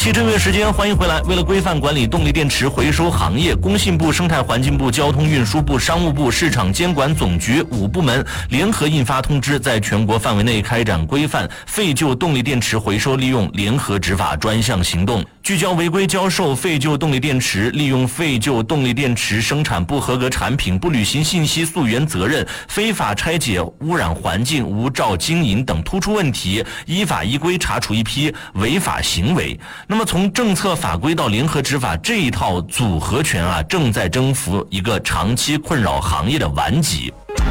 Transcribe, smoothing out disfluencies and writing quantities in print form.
期正月时间，欢迎回来。为了规范管理动力电池回收行业，工信部、生态环境部、交通运输部、商务部、市场监管总局5部门联合印发通知，在全国范围内开展规范废旧动力电池回收利用联合执法专项行动，聚焦违规销售废旧动力电池、利用废旧动力电池生产不合格产品、不履行信息溯源责任、非法拆解、污染环境、无照经营等突出问题，依法依规查处一批违法行为。那么从政策法规到联合执法，这一套组合拳正在征服一个长期困扰行业的顽疾。